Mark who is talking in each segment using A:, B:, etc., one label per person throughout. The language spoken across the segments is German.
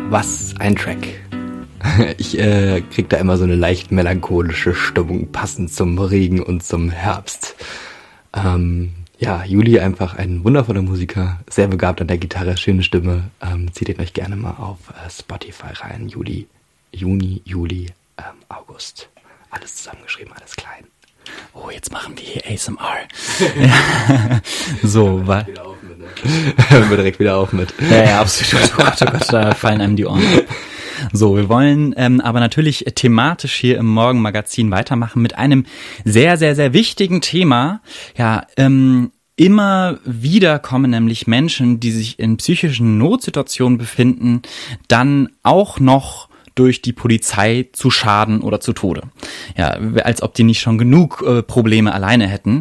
A: Was ein Track. Ich krieg da immer so eine leicht melancholische Stimmung, passend zum Regen und zum Herbst. Juli einfach ein wundervoller Musiker, sehr begabt an der Gitarre, schöne Stimme. Zieht ihn euch gerne mal auf Spotify rein. Juni, Juli, August. Alles zusammengeschrieben, alles klein.
B: Oh, jetzt machen wir hier ASMR. So, was?
A: Hören wir direkt wieder auf mit.
B: Ja, absolut. Oh Gott, da fallen einem die Ohren ab. So, wir wollen aber natürlich thematisch hier im Morgenmagazin weitermachen mit einem sehr, sehr, sehr wichtigen Thema. Ja, immer wieder kommen nämlich Menschen, die sich in psychischen Notsituationen befinden, dann auch noch durch die Polizei zu Schaden oder zu Tode. Ja, als ob die nicht schon genug Probleme alleine hätten.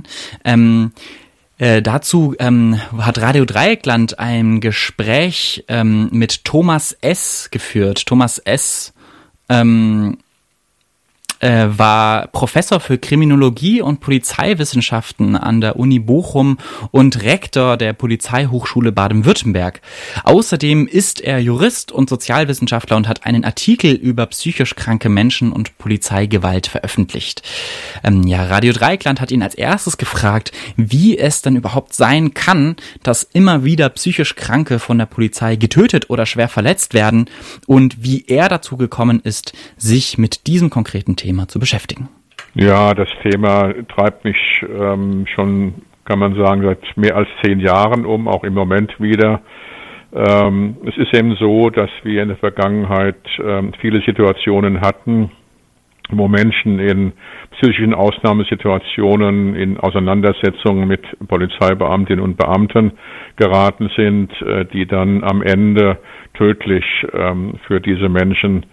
B: Dazu hat Radio Dreieckland ein Gespräch mit Thomas S. geführt. Thomas S. War Professor für Kriminologie und Polizeiwissenschaften an der Uni Bochum und Rektor der Polizeihochschule Baden-Württemberg. Außerdem ist er Jurist und Sozialwissenschaftler und hat einen Artikel über psychisch kranke Menschen und Polizeigewalt veröffentlicht. Radio Dreieckland hat ihn als erstes gefragt, wie es denn überhaupt sein kann, dass immer wieder psychisch Kranke von der Polizei getötet oder schwer verletzt werden und wie er dazu gekommen ist, sich mit diesem konkreten Thema zu beschäftigen.
C: Ja, das Thema treibt mich schon, kann man sagen, seit mehr als 10 Jahren um, auch im Moment wieder. Es ist eben so, dass wir in der Vergangenheit viele Situationen hatten, wo Menschen in psychischen Ausnahmesituationen, in Auseinandersetzungen mit Polizeibeamtinnen und Beamten geraten sind, die dann am Ende tödlich für diese Menschen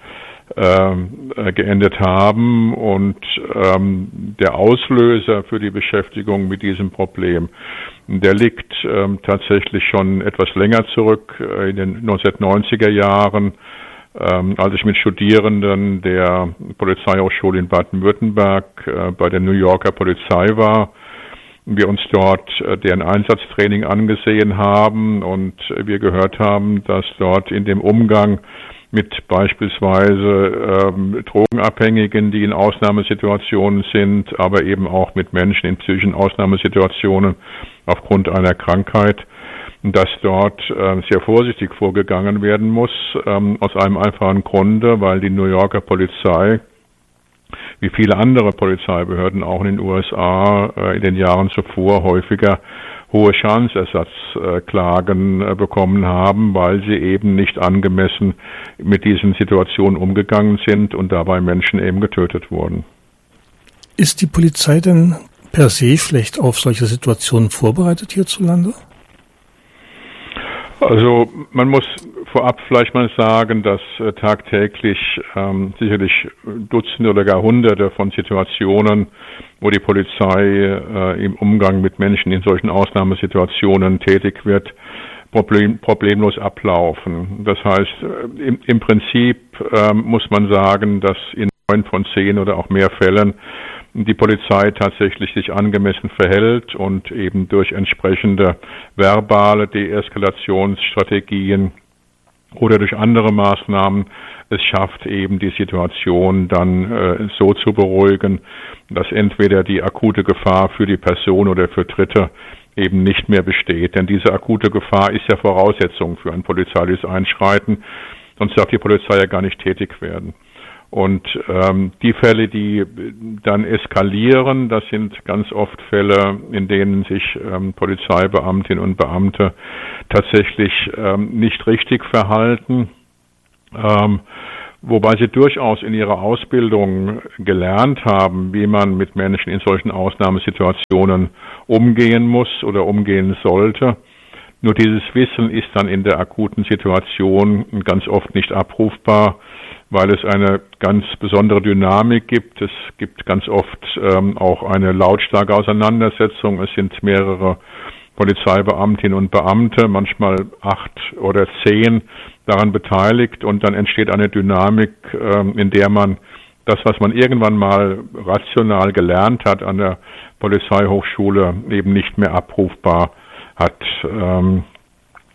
C: geendet haben und der Auslöser für die Beschäftigung mit diesem Problem, der liegt tatsächlich schon etwas länger zurück, in den 1990er Jahren, als ich mit Studierenden der Polizeihochschule in Baden-Württemberg bei der New Yorker Polizei war. Wir uns dort deren Einsatztraining angesehen haben und wir gehört haben, dass dort in dem Umgang mit beispielsweise Drogenabhängigen, die in Ausnahmesituationen sind, aber eben auch mit Menschen in psychischen Ausnahmesituationen aufgrund einer Krankheit, dass dort sehr vorsichtig vorgegangen werden muss, aus einem einfachen Grunde, weil die New Yorker Polizei, wie viele andere Polizeibehörden auch in den USA in den Jahren zuvor häufiger hohe Schadensersatzklagen bekommen haben, weil sie eben nicht angemessen mit diesen Situationen umgegangen sind und dabei Menschen eben getötet wurden.
D: Ist die Polizei denn per se schlecht auf solche Situationen vorbereitet hierzulande?
C: Also man muss vorab vielleicht mal sagen, dass tagtäglich sicherlich Dutzende oder gar Hunderte von Situationen, wo die Polizei im Umgang mit Menschen in solchen Ausnahmesituationen tätig wird, problemlos ablaufen. Das heißt, im Prinzip muss man sagen, dass in 9 von 10 oder auch mehr Fällen die Polizei tatsächlich sich angemessen verhält und eben durch entsprechende verbale Deeskalationsstrategien oder durch andere Maßnahmen es schafft, eben die Situation dann so zu beruhigen, dass entweder die akute Gefahr für die Person oder für Dritte eben nicht mehr besteht. Denn diese akute Gefahr ist ja Voraussetzung für ein polizeiliches Einschreiten, sonst darf die Polizei ja gar nicht tätig werden. Und die Fälle, die dann eskalieren, das sind ganz oft Fälle, in denen sich Polizeibeamtinnen und Beamte tatsächlich nicht richtig verhalten, wobei sie durchaus in ihrer Ausbildung gelernt haben, wie man mit Menschen in solchen Ausnahmesituationen umgehen muss oder umgehen sollte. Nur dieses Wissen ist dann in der akuten Situation ganz oft nicht abrufbar, weil es eine ganz besondere Dynamik gibt. Es gibt ganz oft auch eine lautstarke Auseinandersetzung. Es sind mehrere Polizeibeamtinnen und Beamte, manchmal 8 oder 10, daran beteiligt und dann entsteht eine Dynamik, in der man das, was man irgendwann mal rational gelernt hat an der Polizeihochschule, eben nicht mehr abrufbar hat.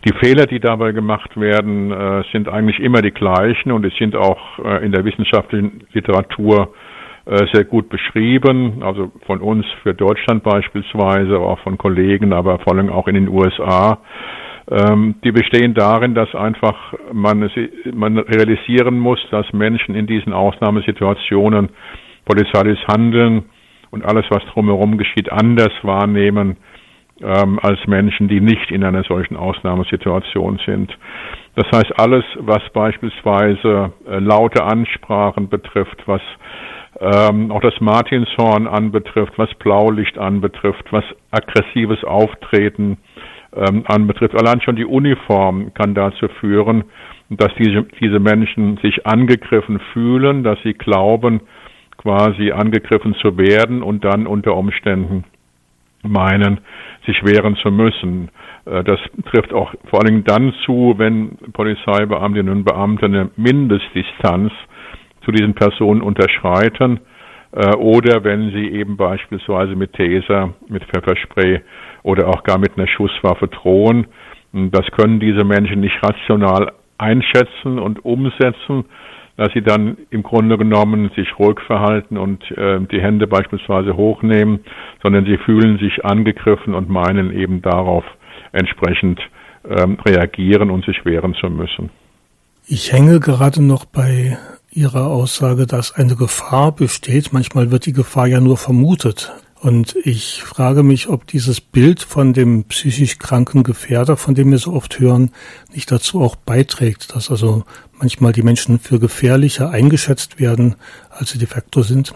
C: Die Fehler, die dabei gemacht werden, sind eigentlich immer die gleichen und es sind auch in der wissenschaftlichen Literatur sehr gut beschrieben, also von uns für Deutschland beispielsweise, auch von Kollegen, aber vor allem auch in den USA. Die bestehen darin, dass einfach man realisieren muss, dass Menschen in diesen Ausnahmesituationen polizeiliches Handeln und alles, was drumherum geschieht, anders wahrnehmen als Menschen, die nicht in einer solchen Ausnahmesituation sind. Das heißt, alles, was beispielsweise laute Ansprachen betrifft, was auch das Martinshorn anbetrifft, was Blaulicht anbetrifft, was aggressives Auftreten anbetrifft. Allein schon die Uniform kann dazu führen, dass diese Menschen sich angegriffen fühlen, dass sie glauben, quasi angegriffen zu werden und dann unter Umständen meinen, sich wehren zu müssen. Das trifft auch vor allen Dingen dann zu, wenn Polizeibeamtinnen und Beamte eine Mindestdistanz zu diesen Personen unterschreiten oder wenn sie eben beispielsweise mit Taser, mit Pfefferspray oder auch gar mit einer Schusswaffe drohen. Das können diese Menschen nicht rational einschätzen und umsetzen, dass sie dann im Grunde genommen sich ruhig verhalten und die Hände beispielsweise hochnehmen, sondern sie fühlen sich angegriffen und meinen eben darauf entsprechend reagieren und sich wehren zu müssen.
D: Ich hänge gerade noch bei Ihrer Aussage, dass eine Gefahr besteht. Manchmal wird die Gefahr ja nur vermutet. Und ich frage mich, ob dieses Bild von dem psychisch kranken Gefährder, von dem wir so oft hören, nicht dazu auch beiträgt, dass also manchmal die Menschen für gefährlicher eingeschätzt werden, als sie de facto sind.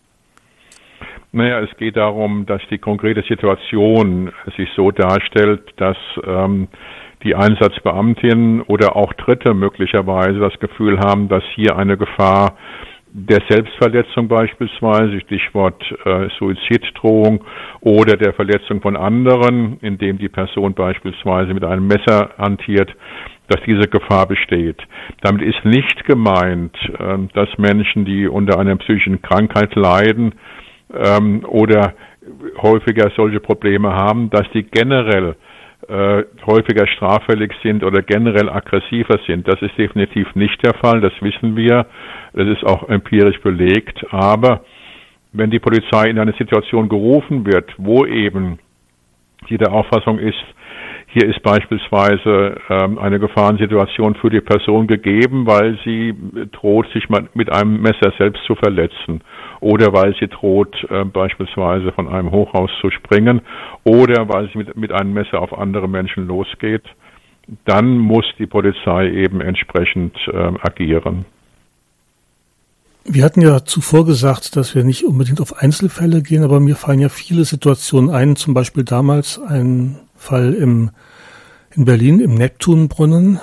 C: Naja, es geht darum, dass die konkrete Situation sich so darstellt, dass die Einsatzbeamtinnen oder auch Dritte möglicherweise das Gefühl haben, dass hier eine Gefahr der Selbstverletzung beispielsweise, Stichwort Suiziddrohung oder der Verletzung von anderen, indem die Person beispielsweise mit einem Messer hantiert, dass diese Gefahr besteht. Damit ist nicht gemeint, dass Menschen, die unter einer psychischen Krankheit leiden oder häufiger solche Probleme haben, dass die generell häufiger straffällig sind oder generell aggressiver sind. Das ist definitiv nicht der Fall, das wissen wir, das ist auch empirisch belegt, aber wenn die Polizei in eine Situation gerufen wird, wo eben sie der Auffassung ist, hier ist beispielsweise eine Gefahrensituation für die Person gegeben, weil sie droht, sich mit einem Messer selbst zu verletzen oder weil sie droht, beispielsweise von einem Hochhaus zu springen oder weil sie mit einem Messer auf andere Menschen losgeht, dann muss die Polizei eben entsprechend agieren.
D: Wir hatten ja zuvor gesagt, dass wir nicht unbedingt auf Einzelfälle gehen, aber mir fallen ja viele Situationen ein, zum Beispiel damals ein Fall in Berlin im Neptunbrunnen.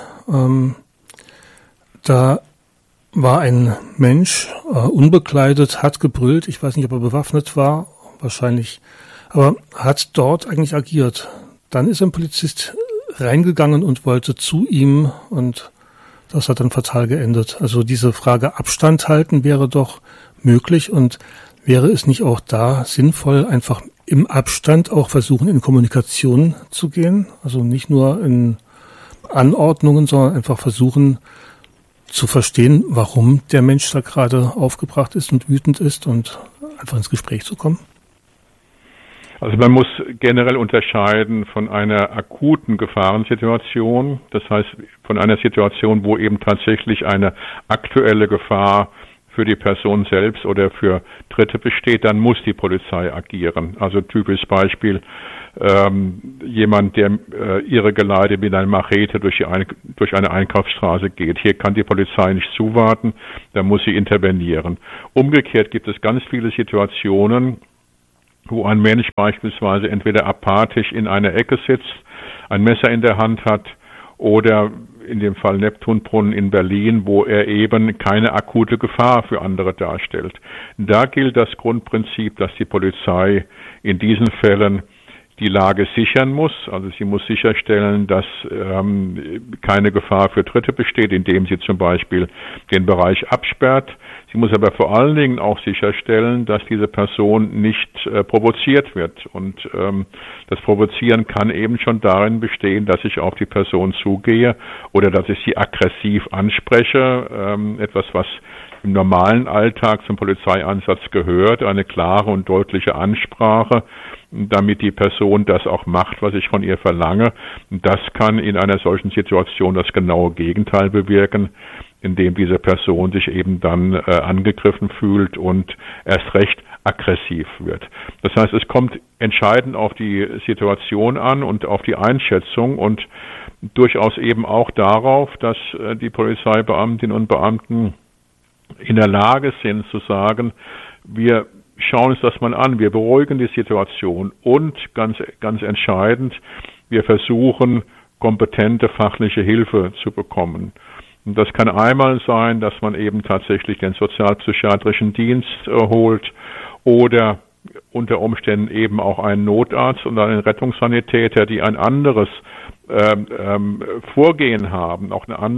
D: Da war ein Mensch unbekleidet, hat gebrüllt, ich weiß nicht, ob er bewaffnet war, wahrscheinlich, aber hat dort eigentlich agiert. Dann ist ein Polizist reingegangen und wollte zu ihm und das hat dann fatal geendet. Also diese Frage Abstand halten wäre doch möglich und wäre es nicht auch da sinnvoll, einfach im Abstand auch versuchen, in Kommunikation zu gehen? Also nicht nur in Anordnungen, sondern einfach versuchen zu verstehen, warum der Mensch da gerade aufgebracht ist und wütend ist und einfach ins Gespräch zu kommen?
C: Also man muss generell unterscheiden von einer akuten Gefahrensituation, das heißt von einer Situation, wo eben tatsächlich eine aktuelle Gefahr für die Person selbst oder für Dritte besteht, dann muss die Polizei agieren. Also typisches Beispiel, jemand, der irregeleitet mit einer Machete durch eine Einkaufsstraße geht. Hier kann die Polizei nicht zuwarten, da muss sie intervenieren. Umgekehrt gibt es ganz viele Situationen, wo ein Mensch beispielsweise entweder apathisch in einer Ecke sitzt, ein Messer in der Hand hat oder in dem Fall Neptunbrunnen in Berlin, wo er eben keine akute Gefahr für andere darstellt. Da gilt das Grundprinzip, dass die Polizei in diesen Fällen die Lage sichern muss. Also sie muss sicherstellen, dass keine Gefahr für Dritte besteht, indem sie zum Beispiel den Bereich absperrt. Sie muss aber vor allen Dingen auch sicherstellen, dass diese Person nicht provoziert wird. Und das Provozieren kann eben schon darin bestehen, dass ich auf die Person zugehe oder dass ich sie aggressiv anspreche. Etwas, was im normalen Alltag zum Polizeieinsatz gehört, eine klare und deutliche Ansprache, damit die Person das auch macht, was ich von ihr verlange. Das kann in einer solchen Situation das genaue Gegenteil bewirken, indem diese Person sich eben dann angegriffen fühlt und erst recht aggressiv wird. Das heißt, es kommt entscheidend auf die Situation an und auf die Einschätzung und durchaus eben auch darauf, dass die Polizeibeamtinnen und Beamten in der Lage sind zu sagen, wir schauen uns das mal an, wir beruhigen die Situation und ganz entscheidend, wir versuchen, kompetente fachliche Hilfe zu bekommen. Und das kann einmal sein, dass man eben tatsächlich den sozialpsychiatrischen Dienst holt oder unter Umständen eben auch einen Notarzt und einen Rettungssanitäter, die ein anderes Vorgehen haben, auch eine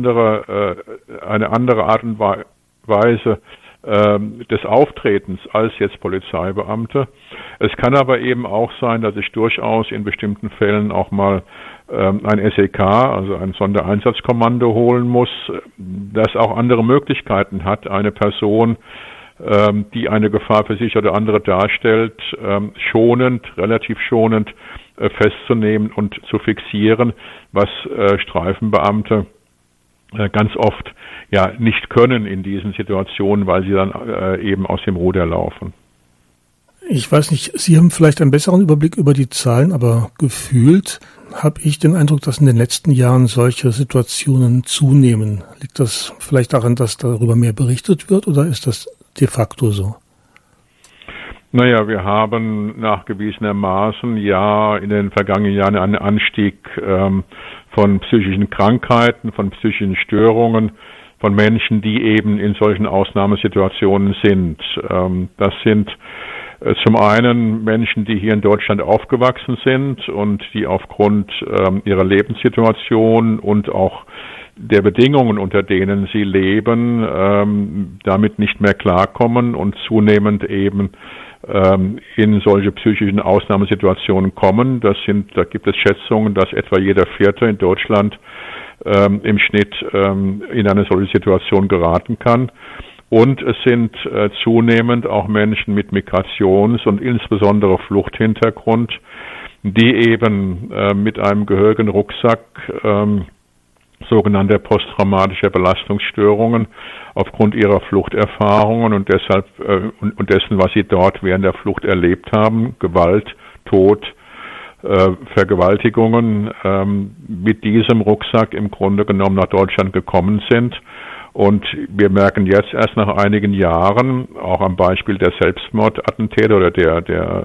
C: andere Art und Weise des Auftretens als jetzt Polizeibeamte. Es kann aber eben auch sein, dass ich durchaus in bestimmten Fällen auch mal ein SEK, also ein Sondereinsatzkommando holen muss, das auch andere Möglichkeiten hat, eine Person, die eine Gefahr für sich oder andere darstellt, relativ schonend festzunehmen und zu fixieren, was Streifenbeamte ganz oft ja nicht können in diesen Situationen, weil sie dann eben aus dem Ruder laufen.
D: Ich weiß nicht, Sie haben vielleicht einen besseren Überblick über die Zahlen, aber gefühlt habe ich den Eindruck, dass in den letzten Jahren solche Situationen zunehmen. Liegt das vielleicht daran, dass darüber mehr berichtet wird oder ist das de facto so?
C: Naja, wir haben nachgewiesenermaßen in den vergangenen Jahren einen Anstieg von psychischen Krankheiten, von psychischen Störungen, von Menschen, die eben in solchen Ausnahmesituationen sind. Das sind zum einen Menschen, die hier in Deutschland aufgewachsen sind und die aufgrund ihrer Lebenssituation und auch der Bedingungen, unter denen sie leben, damit nicht mehr klarkommen und zunehmend eben in solche psychischen Ausnahmesituationen kommen. Da gibt es Schätzungen, dass etwa jeder Vierte in Deutschland im Schnitt in eine solche Situation geraten kann. Und es sind zunehmend auch Menschen mit Migrations- und insbesondere Fluchthintergrund, die eben mit einem gehörigen Rucksack sogenannter posttraumatischer Belastungsstörungen aufgrund ihrer Fluchterfahrungen und deshalb und dessen, was sie dort während der Flucht erlebt haben, Gewalt, Tod, Vergewaltigungen, mit diesem Rucksack im Grunde genommen nach Deutschland gekommen sind. Und wir merken jetzt erst nach einigen Jahren, auch am Beispiel der Selbstmordattentäter oder der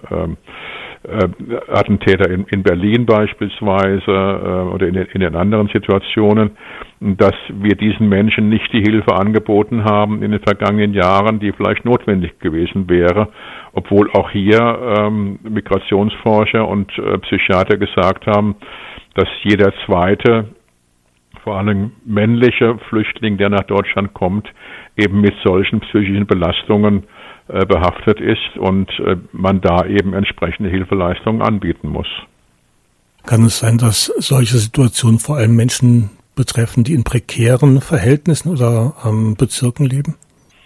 C: Attentäter in Berlin beispielsweise oder in den anderen Situationen, dass wir diesen Menschen nicht die Hilfe angeboten haben in den vergangenen Jahren, die vielleicht notwendig gewesen wäre, obwohl auch hier Migrationsforscher und Psychiater gesagt haben, dass jeder zweite, vor allem männliche Flüchtling, der nach Deutschland kommt, eben mit solchen psychischen Belastungen behaftet ist und man da eben entsprechende Hilfeleistungen anbieten muss.
D: Kann es sein, dass solche Situationen vor allem Menschen betreffen, die in prekären Verhältnissen oder Bezirken leben?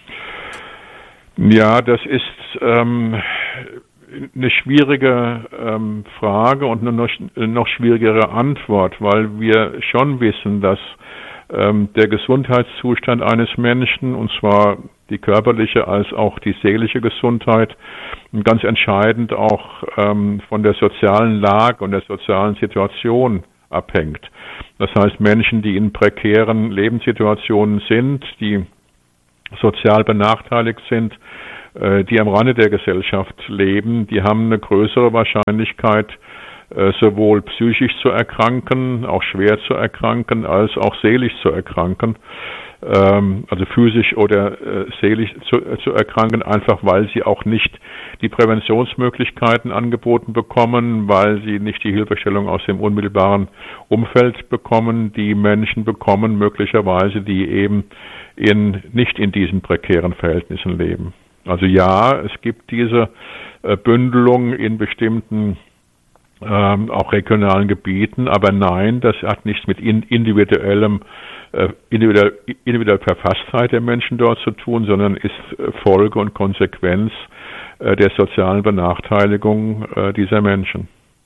C: Ja, das ist eine schwierige Frage und eine noch schwierigere Antwort, weil wir schon wissen, dass der Gesundheitszustand eines Menschen, und zwar die körperliche als auch die seelische Gesundheit, ganz entscheidend auch von der sozialen Lage und der sozialen Situation abhängt. Das heißt, Menschen, die in prekären Lebenssituationen sind, die sozial benachteiligt sind, die am Rande der Gesellschaft leben, die haben eine größere Wahrscheinlichkeit, sowohl psychisch zu erkranken, auch schwer zu erkranken, als auch seelisch zu erkranken. Also physisch oder seelisch zu erkranken, einfach weil sie auch nicht die Präventionsmöglichkeiten angeboten bekommen, weil sie nicht die Hilfestellung aus dem unmittelbaren Umfeld bekommen, die Menschen bekommen möglicherweise, die eben nicht in diesen prekären Verhältnissen leben. Also ja, es gibt diese Bündelung in bestimmten auch regionalen Gebieten, aber nein, das hat nichts mit individueller Verfasstheit der Menschen dort zu tun, sondern ist Folge und Konsequenz der sozialen Benachteiligung dieser Menschen.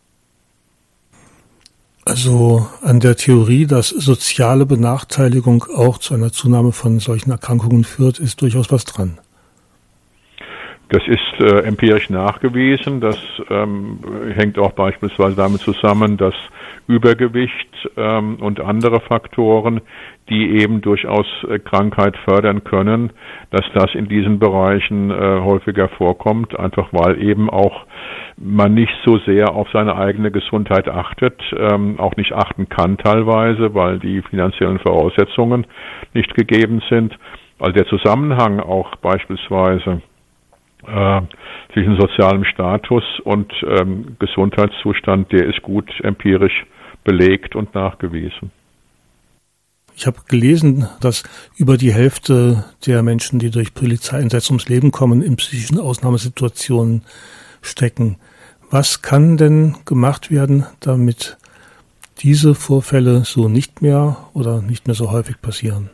D: Also an der Theorie, dass soziale Benachteiligung auch zu einer Zunahme von solchen Erkrankungen führt, ist durchaus was dran.
C: Das ist empirisch nachgewiesen. Das hängt auch beispielsweise damit zusammen, dass Übergewicht und andere Faktoren, die eben durchaus Krankheit fördern können, dass das in diesen Bereichen häufiger vorkommt, einfach weil eben auch man nicht so sehr auf seine eigene Gesundheit achtet, auch nicht achten kann teilweise, weil die finanziellen Voraussetzungen nicht gegeben sind. Also der Zusammenhang auch beispielsweise zwischen sozialem Status und Gesundheitszustand, der ist gut empirisch belegt und nachgewiesen.
D: Ich habe gelesen, dass über die Hälfte der Menschen, die durch Polizeieinsätze ums Leben kommen, in psychischen Ausnahmesituationen stecken. Was kann denn gemacht werden, damit diese Vorfälle so nicht mehr oder nicht mehr so häufig passieren?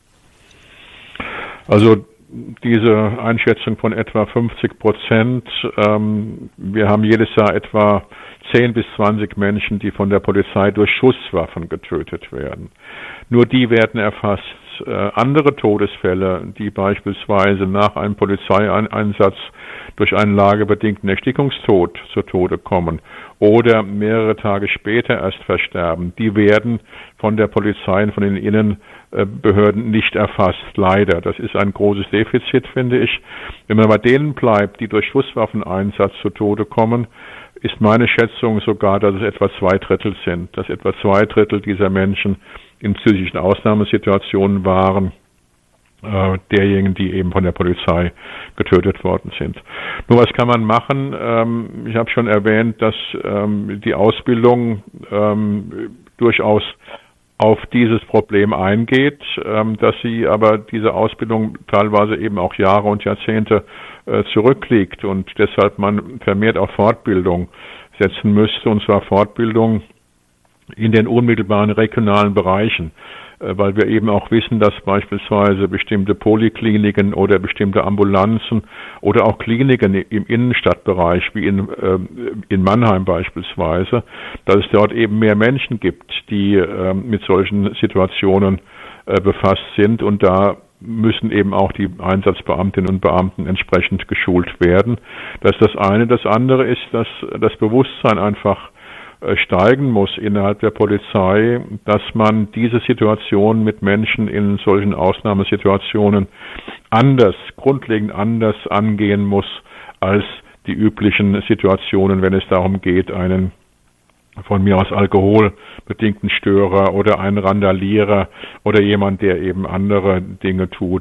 C: Also diese Einschätzung von etwa 50%. Wir haben jedes Jahr etwa 10 bis 20 Menschen, die von der Polizei durch Schusswaffen getötet werden. Nur die werden erfasst. Andere Todesfälle, die beispielsweise nach einem Polizeieinsatz durch einen lagebedingten Erstickungstod zu Tode kommen oder mehrere Tage später erst versterben, die werden von der Polizei und von den Innenbehörden nicht erfasst, leider. Das ist ein großes Defizit, finde ich. Wenn man bei denen bleibt, die durch Schusswaffeneinsatz zu Tode kommen, ist meine Schätzung sogar, dass es etwa 2/3 sind, dass etwa 2/3 dieser Menschen in psychischen Ausnahmesituationen waren, derjenigen, die eben von der Polizei getötet worden sind. Nur was kann man machen? Ich habe schon erwähnt, dass die Ausbildung durchaus auf dieses Problem eingeht, dass sie aber diese Ausbildung teilweise eben auch Jahre und Jahrzehnte zurückliegt und deshalb man vermehrt auf Fortbildung setzen müsste, und zwar Fortbildung in den unmittelbaren regionalen Bereichen, weil wir eben auch wissen, dass beispielsweise bestimmte Polikliniken oder bestimmte Ambulanzen oder auch Kliniken im Innenstadtbereich, wie in Mannheim beispielsweise, dass es dort eben mehr Menschen gibt, die mit solchen Situationen befasst sind, und da müssen eben auch die Einsatzbeamtinnen und Beamten entsprechend geschult werden. Das ist das eine. Das andere ist, dass das Bewusstsein einfach steigen muss innerhalb der Polizei, dass man diese Situation mit Menschen in solchen Ausnahmesituationen grundlegend anders angehen muss als die üblichen Situationen, wenn es darum geht, einen von mir aus alkoholbedingten Störer oder einen Randalierer oder jemand, der eben andere Dinge tut,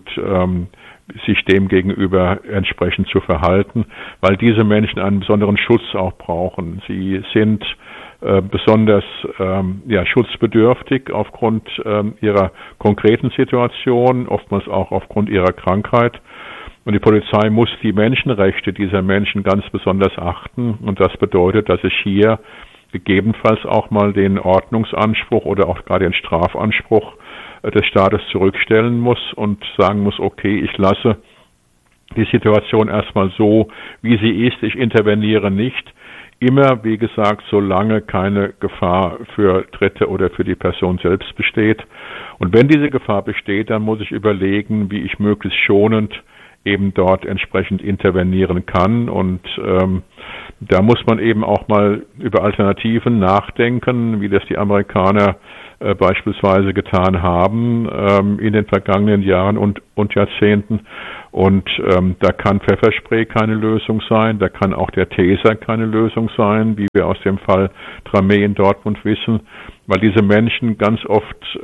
C: sich dem gegenüber entsprechend zu verhalten, weil diese Menschen einen besonderen Schutz auch brauchen. Sie sind besonders schutzbedürftig aufgrund ihrer konkreten Situation, oftmals auch aufgrund ihrer Krankheit. Und die Polizei muss die Menschenrechte dieser Menschen ganz besonders achten. Und das bedeutet, dass ich hier gegebenenfalls auch mal den Ordnungsanspruch oder auch gerade den Strafanspruch des Staates zurückstellen muss und sagen muss, okay, ich lasse die Situation erstmal so, wie sie ist, ich interveniere nicht. Immer, wie gesagt, solange keine Gefahr für Dritte oder für die Person selbst besteht. Und wenn diese Gefahr besteht, dann muss ich überlegen, wie ich möglichst schonend eben dort entsprechend intervenieren kann. Und da muss man eben auch mal über Alternativen nachdenken, wie das die Amerikaner beispielsweise getan haben in den vergangenen Jahren und Jahrzehnten. Und da kann Pfefferspray keine Lösung sein, da kann auch der Taser keine Lösung sein, wie wir aus dem Fall Tramé in Dortmund wissen, weil diese Menschen ganz oft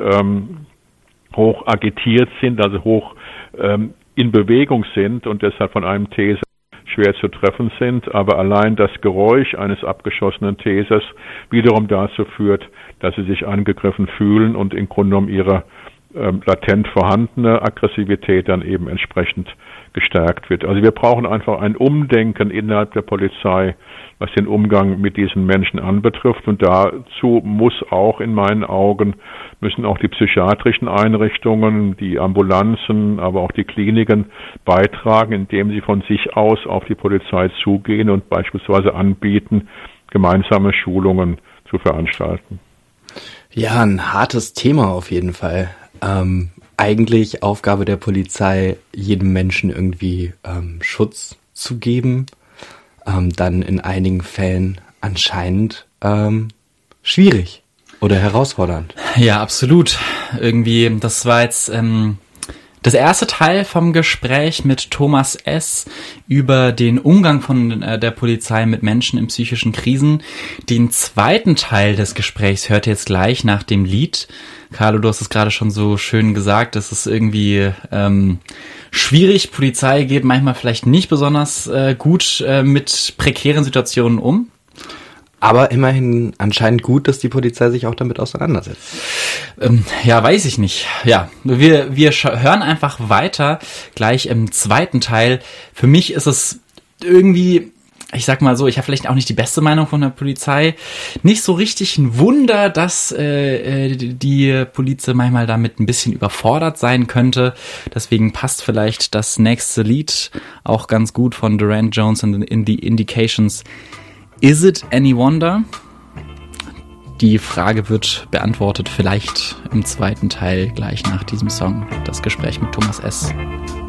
C: hoch agitiert sind, also hoch in Bewegung sind und deshalb von einem Taser schwer zu treffen sind, aber allein das Geräusch eines abgeschossenen Tasers wiederum dazu führt, dass sie sich angegriffen fühlen und im Grunde genommen ihre latent vorhandene Aggressivität dann eben entsprechend gestärkt wird. Also wir brauchen einfach ein Umdenken innerhalb der Polizei, was den Umgang mit diesen Menschen anbetrifft. Und dazu müssen auch die psychiatrischen Einrichtungen, die Ambulanzen, aber auch die Kliniken beitragen, indem sie von sich aus auf die Polizei zugehen und beispielsweise anbieten, gemeinsame Schulungen zu veranstalten.
A: Ja, ein hartes Thema auf jeden Fall. Eigentlich Aufgabe der Polizei, jedem Menschen irgendwie Schutz zu geben, dann in einigen Fällen anscheinend schwierig oder herausfordernd.
B: Ja, absolut. Irgendwie, das war jetzt das erste Teil vom Gespräch mit Thomas S. über den Umgang von der Polizei mit Menschen in psychischen Krisen. Den zweiten Teil des Gesprächs hört ihr jetzt gleich nach dem Lied. Carlo, du hast es gerade schon so schön gesagt, es ist irgendwie schwierig. Polizei geht manchmal vielleicht nicht besonders gut mit prekären Situationen um.
A: Aber immerhin anscheinend gut, dass die Polizei sich auch damit auseinandersetzt.
B: Ja, weiß ich nicht. Ja, wir hören einfach weiter gleich im zweiten Teil. Für mich ist es irgendwie, ich sag mal so, ich habe vielleicht auch nicht die beste Meinung von der Polizei. Nicht so richtig ein Wunder, dass die Polizei manchmal damit ein bisschen überfordert sein könnte. Deswegen passt vielleicht das nächste Lied auch ganz gut von Durand Jones in the Indications. Is it any wonder? Die Frage wird beantwortet vielleicht im zweiten Teil gleich nach diesem Song. Das Gespräch mit Thomas S.